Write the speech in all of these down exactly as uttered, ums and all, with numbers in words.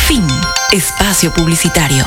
Fin. Espacio publicitario.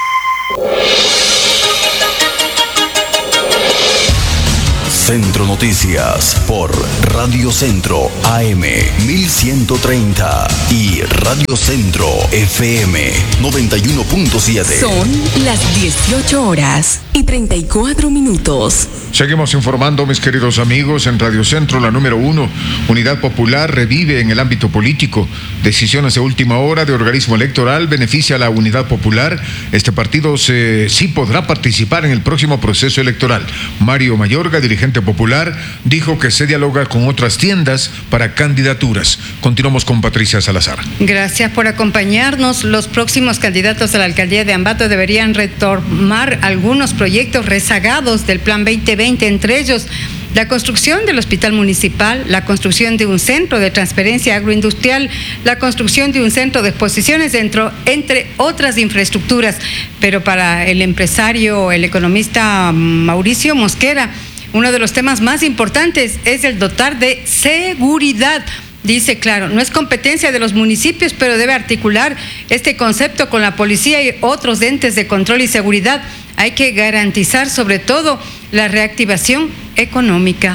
Centro Noticias por Radio Centro A M mil ciento treinta y Radio Centro F M noventa y uno punto siete. Son las dieciocho horas y treinta y cuatro minutos. Seguimos informando, mis queridos amigos, en Radio Centro, la número uno. Unidad Popular revive en el ámbito político. Decisiones de última hora de organismo electoral beneficia a la Unidad Popular. Este partido se, sí podrá participar en el próximo proceso electoral. Mario Mayorga, dirigente popular, dijo que se dialoga con otras tiendas para candidaturas. Continuamos con Patricia Salazar. Gracias por acompañarnos. Los próximos candidatos a la alcaldía de Ambato deberían retomar algunos proyectos rezagados del Plan veinte veinte, entre ellos la construcción del hospital municipal, la construcción de un centro de transferencia agroindustrial, la construcción de un centro de exposiciones, dentro, entre otras infraestructuras. Pero para el empresario, el economista Mauricio Mosquera, uno de los temas más importantes es el dotar de seguridad. Dice, claro, no es competencia de los municipios, pero debe articular este concepto con la policía y otros entes de control y seguridad. Hay que garantizar sobre todo la reactivación económica.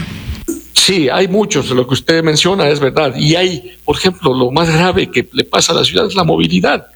Sí, hay muchos, lo que usted menciona es verdad. Y hay, por ejemplo, lo más grave que le pasa a la ciudad es la movilidad.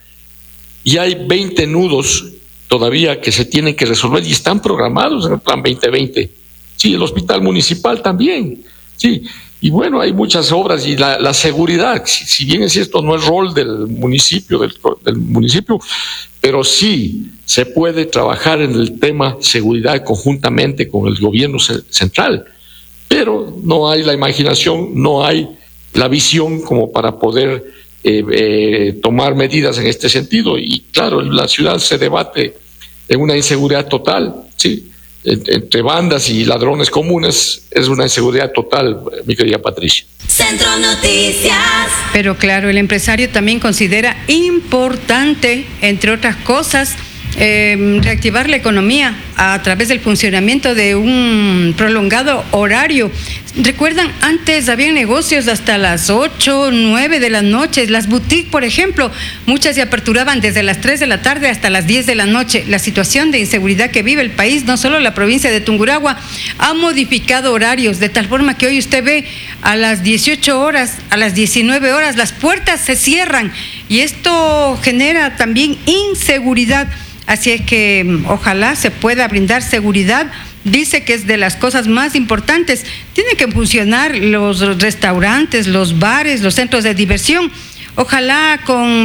Y hay veinte nudos todavía que se tienen que resolver y están programados en el Plan veinte veinte. Sí, el hospital municipal también. Sí, y bueno, hay muchas obras y la, la seguridad, si, si bien es cierto, no es rol del municipio, del, del municipio, pero sí se puede trabajar en el tema seguridad conjuntamente con el gobierno central, pero no hay la imaginación, no hay la visión como para poder eh, eh, tomar medidas en este sentido. Y claro, la ciudad se debate en una inseguridad total, sí. Entre bandas y ladrones comunes es una inseguridad total, mi querida Patricia. Centro Noticias. Pero claro, el empresario también considera importante, entre otras cosas, eh, reactivar la economía a través del funcionamiento de un prolongado horario. ¿Recuerdan? Antes había negocios hasta las ocho, nueve de la noche. Las boutiques, por ejemplo, muchas se aperturaban desde las tres de la tarde hasta las diez de la noche. La situación de inseguridad que vive el país, no solo la provincia de Tungurahua, ha modificado horarios de tal forma que hoy usted ve a las dieciocho horas, a las diecinueve horas, las puertas se cierran y esto genera también inseguridad. Así es que ojalá se pueda brindar seguridad. Dice que es de las cosas más importantes. Tienen que funcionar los restaurantes, los bares, los centros de diversión. Ojalá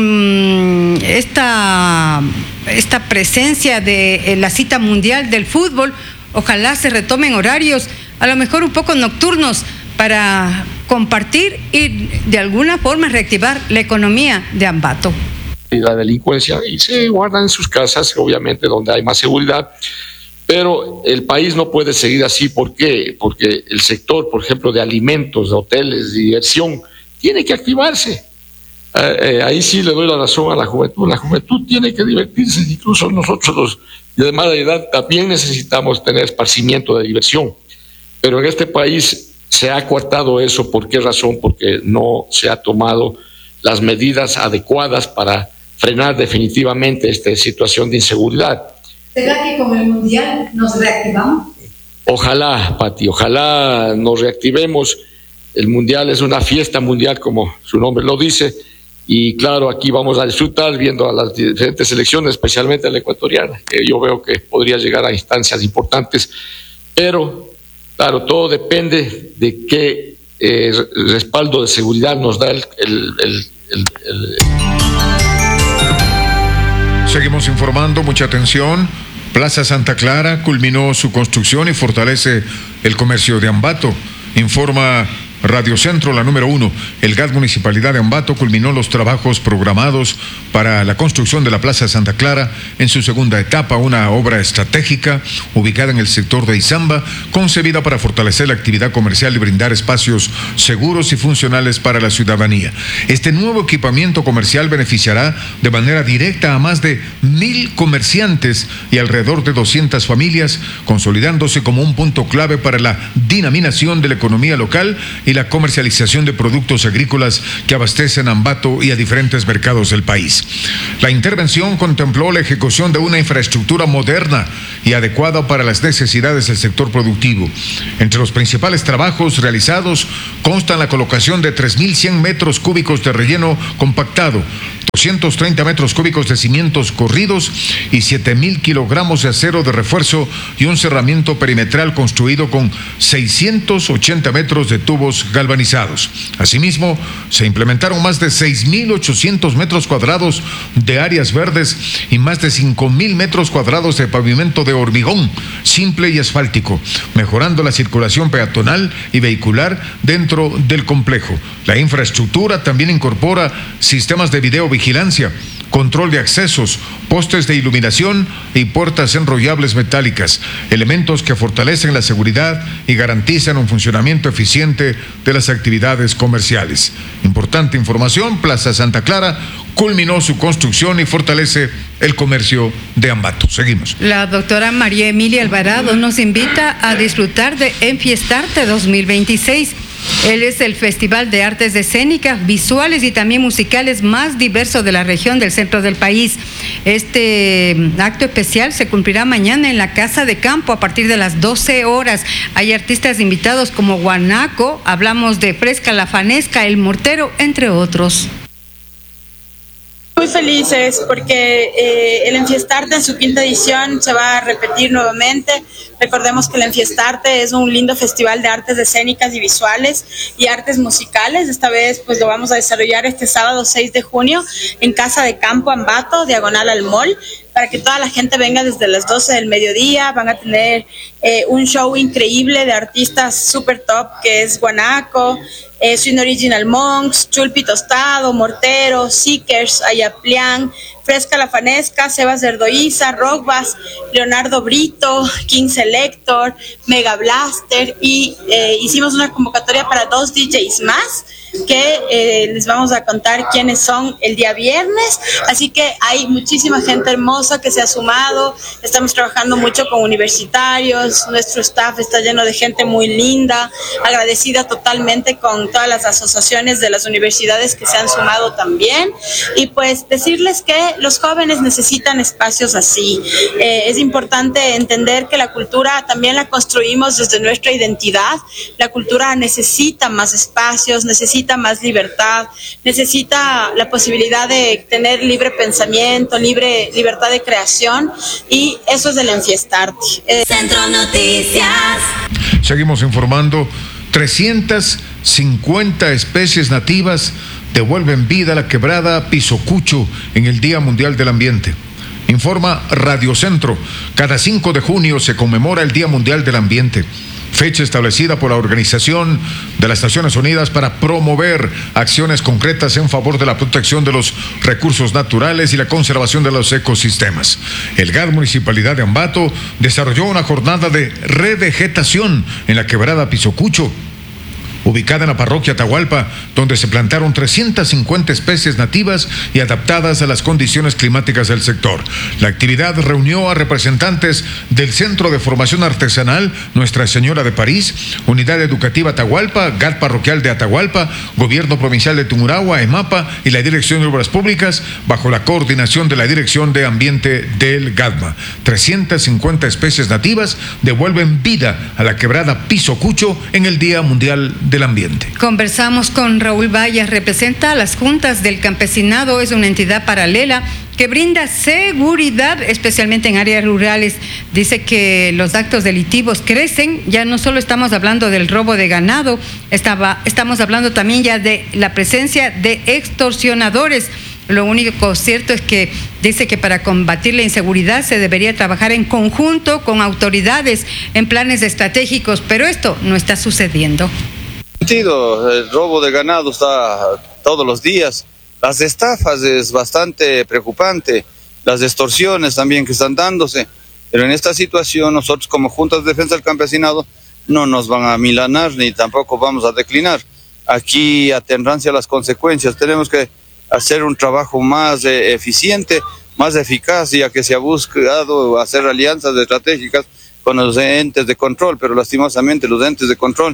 con esta, esta presencia de la cita mundial del fútbol, ojalá se retomen horarios, a lo mejor un poco nocturnos, para compartir y de alguna forma reactivar la economía de Ambato. Y la delincuencia, y se guardan en sus casas, obviamente, donde hay más seguridad. Pero el país no puede seguir así. ¿Por qué? Porque el sector, por ejemplo, de alimentos, de hoteles, de diversión, tiene que activarse. Eh, eh, ahí sí le doy la razón a la juventud. La juventud tiene que divertirse, incluso nosotros los de más edad también necesitamos tener esparcimiento de diversión. Pero en este país se ha coartado eso. ¿Por qué razón? Porque no se ha tomado las medidas adecuadas para frenar definitivamente esta situación de inseguridad. ¿Será que con el Mundial nos reactivamos? Ojalá, Pati, ojalá nos reactivemos. El Mundial es una fiesta mundial, como su nombre lo dice, y claro, aquí vamos a disfrutar viendo a las diferentes selecciones, especialmente a la ecuatoriana, que yo veo que podría llegar a instancias importantes, pero claro, todo depende de qué eh, respaldo de seguridad nos da el... el, el, el, el Seguimos informando, mucha atención. Plaza Santa Clara culminó su construcción y fortalece el comercio de Ambato. Informa Radio Centro, la número uno. El G A D Municipalidad de Ambato culminó los trabajos programados para la construcción de la Plaza Santa Clara en su segunda etapa, una obra estratégica ubicada en el sector de Izamba, concebida para fortalecer la actividad comercial y brindar espacios seguros y funcionales para la ciudadanía. Este nuevo equipamiento comercial beneficiará de manera directa a más de mil comerciantes y alrededor de doscientas familias, consolidándose como un punto clave para la dinamización de la economía local y la comercialización de productos agrícolas que abastecen a Ambato y a diferentes mercados del país. La intervención contempló la ejecución de una infraestructura moderna y adecuada para las necesidades del sector productivo. Entre los principales trabajos realizados constan la colocación de tres mil cien metros cúbicos de relleno compactado, doscientos treinta metros cúbicos de cimientos corridos y siete mil kilogramos de acero de refuerzo y un cerramiento perimetral construido con seiscientos ochenta metros de tubos galvanizados. Asimismo, se implementaron más de seis mil ochocientos metros cuadrados de áreas verdes y más de cinco mil metros cuadrados de pavimento de hormigón simple y asfáltico, mejorando la circulación peatonal y vehicular dentro del complejo. La infraestructura también incorpora sistemas de videovigilancia, control de accesos, postes de iluminación y puertas enrollables metálicas, elementos que fortalecen la seguridad y garantizan un funcionamiento eficiente de las actividades comerciales. Importante información, Plaza Santa Clara culminó su construcción y fortalece el comercio de Ambato. Seguimos. La doctora María Emilia Alvarado nos invita a disfrutar de Enfiestarte dos mil veintiséis. Él es el Festival de Artes Escénicas, Visuales y también Musicales más diverso de la región del centro del país. Este acto especial se cumplirá mañana en la Casa de Campo a partir de las doce horas. Hay artistas invitados como Guanaco, hablamos de Fresca la Fanesca, El Mortero, entre otros. Muy felices porque eh, el Enfiestarte en su quinta edición se va a repetir nuevamente. Recordemos que el Enfiestarte es un lindo festival de artes escénicas y visuales y artes musicales. Esta vez pues lo vamos a desarrollar este sábado seis de junio en Casa de Campo Ambato, diagonal al mall, para que toda la gente venga desde las doce del mediodía. Van a tener eh, un show increíble de artistas super top que es Guanaco, eh, Swing Original Monks, Chulpi Tostado, Mortero, Seekers, Ayaplián, Fresca la Fanesca, Sebas Erdoiza, Rockbass, Leonardo Brito, King Selector, Mega Blaster y eh, hicimos una convocatoria para dos D Js más que eh, les vamos a contar quiénes son el día viernes, así que hay muchísima gente hermosa que se ha sumado. Estamos trabajando mucho con universitarios, nuestro staff está lleno de gente muy linda, agradecida totalmente con todas las asociaciones de las universidades que se han sumado también, y pues decirles que los jóvenes necesitan espacios así. Eh, es importante entender que la cultura también la construimos desde nuestra identidad. La cultura necesita más espacios, necesita más libertad, necesita la posibilidad de tener libre pensamiento, libre libertad de creación, y eso es el Enfiestarte. Eh... Centro Noticias. Seguimos informando. trescientas cincuenta especies nativas devuelven vida a la quebrada Pisocucho en el Día Mundial del Ambiente. Informa Radio Centro. Cada cinco de junio se conmemora el Día Mundial del Ambiente, fecha establecida por la Organización de las Naciones Unidas para promover acciones concretas en favor de la protección de los recursos naturales y la conservación de los ecosistemas. El G A D Municipalidad de Ambato desarrolló una jornada de revegetación en la quebrada Pisocucho, ubicada en la parroquia Atahualpa, donde se plantaron trescientas cincuenta especies nativas y adaptadas a las condiciones climáticas del sector. La actividad reunió a representantes del Centro de Formación Artesanal Nuestra Señora de París, Unidad Educativa Atahualpa, G A D Parroquial de Atahualpa, Gobierno Provincial de Tungurahua, EMAPA y la Dirección de Obras Públicas, bajo la coordinación de la Dirección de Ambiente del GADMA. trescientas cincuenta especies nativas devuelven vida a la quebrada Pisocucho en el Día Mundial de del Ambiente. Conversamos con Raúl Vallas, representa a las juntas del campesinado, es una entidad paralela que brinda seguridad, especialmente en áreas rurales. Dice que los actos delictivos crecen, ya no solo estamos hablando del robo de ganado, estaba, estamos hablando también ya de la presencia de extorsionadores. Lo único cierto es que dice que para combatir la inseguridad se debería trabajar en conjunto con autoridades en planes estratégicos, pero esto no está sucediendo. El robo de ganado está todos los días. Las estafas es bastante preocupante, las extorsiones también que están dándose, pero en esta situación nosotros como Juntas de Defensa del Campesinado no nos van a milanar ni tampoco vamos a declinar. Aquí atendrancia a las consecuencias, tenemos que hacer un trabajo más eh, eficiente, más eficaz, ya que se ha buscado hacer alianzas estratégicas con los entes de control, pero lastimosamente los entes de control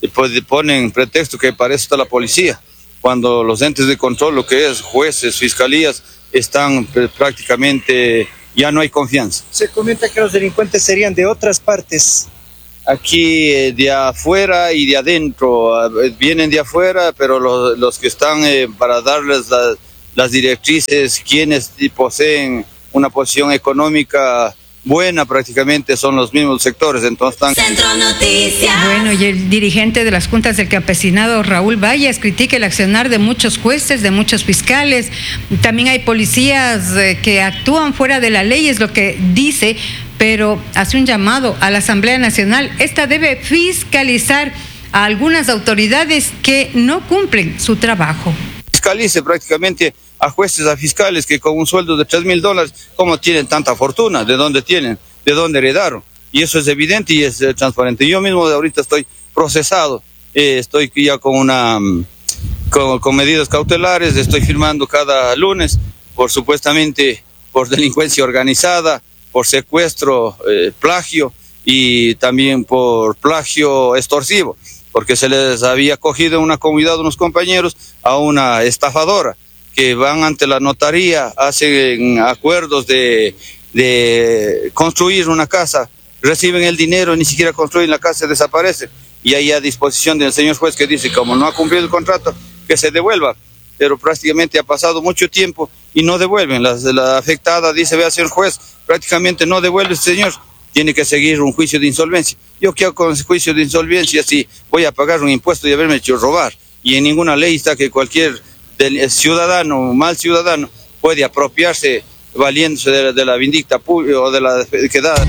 pues ponen pretexto que para eso está la policía, cuando los entes de control, lo que es jueces, fiscalías, están pues, prácticamente, ya no hay confianza. Se comenta que los delincuentes serían de otras partes. Aquí eh, de afuera y de adentro, eh, vienen de afuera, pero los, los que están eh, para darles la, las directrices, quienes poseen una posición económica buena prácticamente son los mismos sectores, entonces están... Centro Noticias. Bueno, y el dirigente de las juntas del campesinado, Raúl Valles, critica el accionar de muchos jueces, de muchos fiscales. También hay policías eh, que actúan fuera de la ley, es lo que dice, pero hace un llamado a la Asamblea Nacional. Esta debe fiscalizar a algunas autoridades que no cumplen su trabajo. Fiscalice prácticamente a jueces, a fiscales que con un sueldo de tres mil dólares, ¿cómo tienen tanta fortuna? ¿De dónde tienen? ¿De dónde heredaron? Y eso es evidente y es eh, transparente. Yo mismo de ahorita estoy procesado, eh, estoy ya con, una, con, con medidas cautelares, estoy firmando cada lunes por supuestamente por delincuencia organizada, por secuestro, eh, plagio y también por plagio extorsivo, porque se les había cogido en una comunidad unos compañeros a una estafadora, que van ante la notaría, hacen acuerdos de, de construir una casa, reciben el dinero, ni siquiera construyen la casa, desaparece. Y hay a disposición del señor juez que dice, como no ha cumplido el contrato, que se devuelva. Pero prácticamente ha pasado mucho tiempo y no devuelven. La, la afectada dice, vea señor juez, prácticamente no devuelve este señor, tiene que seguir un juicio de insolvencia. Yo qué hago con ese juicio de insolvencia si voy a pagar un impuesto y haberme hecho robar. Y en ninguna ley está que cualquier del ciudadano, mal ciudadano, puede apropiarse valiéndose de la, de la vindicta pública o de la que da.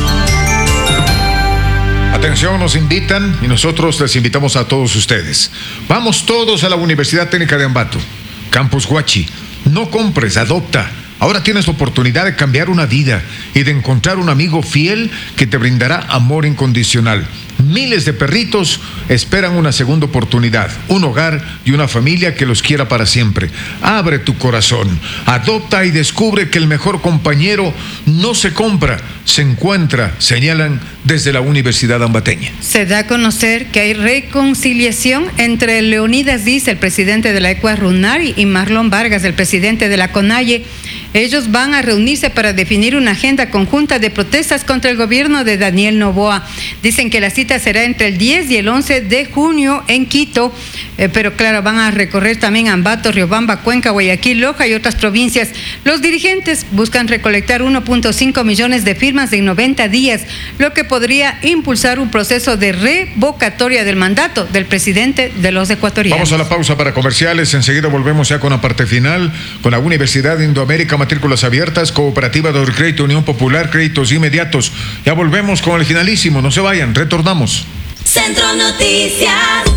Atención, nos invitan y nosotros les invitamos a todos ustedes. Vamos todos a la Universidad Técnica de Ambato, Campus Huachi. No compres, adopta. Ahora tienes la oportunidad de cambiar una vida y de encontrar un amigo fiel que te brindará amor incondicional. Miles de perritos esperan una segunda oportunidad, un hogar y una familia que los quiera para siempre. Abre tu corazón, adopta y descubre que el mejor compañero no se compra, se encuentra, señalan desde la Universidad Ambateña. Se da a conocer que hay reconciliación entre Leonidas Diz, el presidente de la Ecua Runari, y Marlon Vargas, el presidente de la CONAIE. Ellos van a reunirse para definir una agenda conjunta de protestas contra el gobierno de Daniel Noboa. Dicen que la cita será entre el diez y el once de junio en Quito, eh, pero claro, van a recorrer también Ambato, Riobamba, Cuenca, Guayaquil, Loja y otras provincias. Los dirigentes buscan recolectar uno punto cinco millones de firmas en noventa días, lo que podría impulsar un proceso de revocatoria del mandato del presidente de los ecuatorianos. Vamos a la pausa para comerciales, enseguida volvemos ya con la parte final, con la Universidad Indoamérica, matrículas abiertas, Cooperativa de Crédito, Unión Popular, créditos inmediatos. Ya volvemos con el finalísimo, no se vayan, retornamos. Centro Noticias.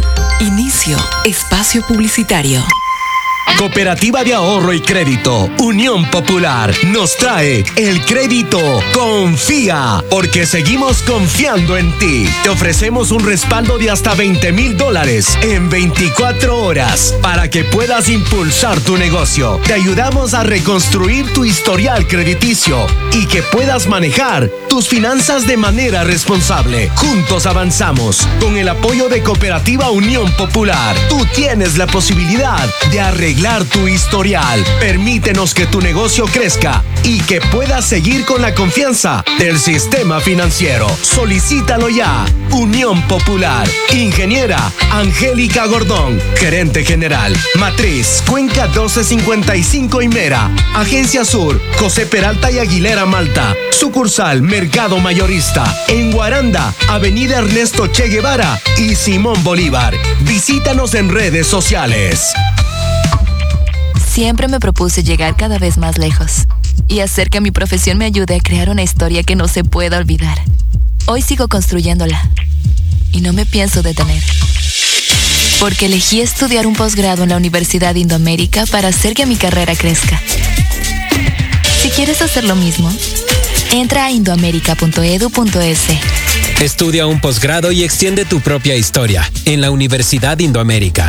Inicio espacio publicitario. Cooperativa de Ahorro y Crédito Unión Popular nos trae el crédito Confía, porque seguimos confiando en ti. Te ofrecemos un respaldo de hasta veinte mil dólares en veinticuatro horas para que puedas impulsar tu negocio. Te ayudamos a reconstruir tu historial crediticio y que puedas manejar tus finanzas de manera responsable. Juntos avanzamos con el apoyo de Cooperativa Unión Popular. Tú tienes la posibilidad de arreglar tu historial. Permítenos que tu negocio crezca y que puedas seguir con la confianza del sistema financiero. Solicítalo ya. Unión Popular. Ingeniera Angélica Gordón, gerente general. Matriz Cuenca doce cincuenta y cinco y Mera. Agencia Sur José Peralta y Aguilera Malta. Sucursal Mercado Mayorista en Guaranda, Avenida Ernesto Che Guevara y Simón Bolívar. Visítanos en redes sociales. Siempre me propuse llegar cada vez más lejos y hacer que mi profesión me ayude a crear una historia que no se pueda olvidar. Hoy sigo construyéndola y no me pienso detener, porque elegí estudiar un posgrado en la Universidad Indoamérica para hacer que mi carrera crezca. Si quieres hacer lo mismo, entra a indoamerica punto edu punto es. Estudia un posgrado y extiende tu propia historia en la Universidad Indoamérica.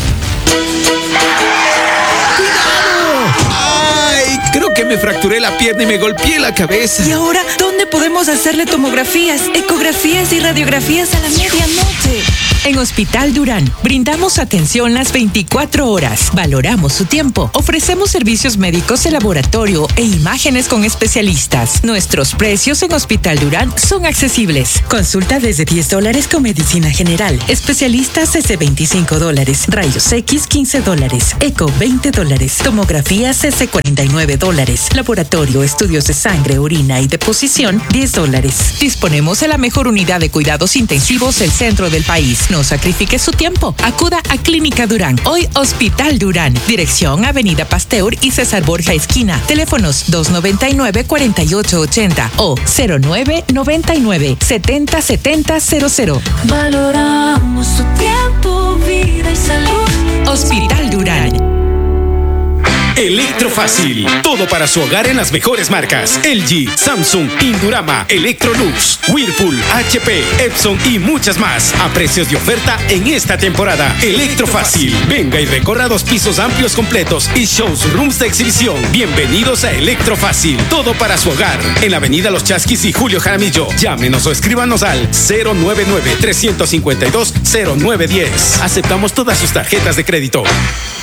Creo que me fracturé la pierna y me golpeé la cabeza. ¿Y ahora dónde podemos hacerle tomografías, ecografías y radiografías a la medianoche? En Hospital Durán, brindamos atención las veinticuatro horas. Valoramos su tiempo. Ofrecemos servicios médicos de laboratorio e imágenes con especialistas. Nuestros precios en Hospital Durán son accesibles. Consulta desde diez dólares con medicina general. Especialistas desde veinticinco dólares. Rayos X quince dólares. Eco veinte dólares. Tomografía C C cuarenta y nueve dólares. Laboratorio, estudios de sangre, orina y deposición diez dólares. Disponemos de la mejor unidad de cuidados intensivos del centro del país. No sacrifique su tiempo. Acuda a Clínica Durán. Hoy Hospital Durán. Dirección Avenida Pasteur y César Borja Esquina. Teléfonos dos noventa y nueve, cuarenta y ocho ochenta o cero nueve noventa y nueve, setenta setenta cero cero. Valoramos su tiempo, vida y salud. Hospital Durán. Electrofácil, todo para su hogar en las mejores marcas: L G, Samsung, Indurama, Electrolux, Whirlpool, H P, Epson y muchas más, a precios de oferta en esta temporada. Electrofácil, venga y recorra dos pisos amplios completos y showrooms de exhibición. Bienvenidos a Electrofácil, todo para su hogar, en la avenida Los Chasquis y Julio Jaramillo. Llámenos o escríbanos al cero noventa y nueve, tres cinco dos, cero nueve uno cero. Aceptamos todas sus tarjetas de crédito.